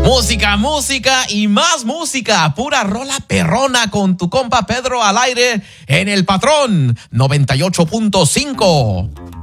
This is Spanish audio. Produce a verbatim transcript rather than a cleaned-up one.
Música, música y más música. Pura rola perrona con tu compa Pedro al aire en El Patrón noventa y ocho punto cinco.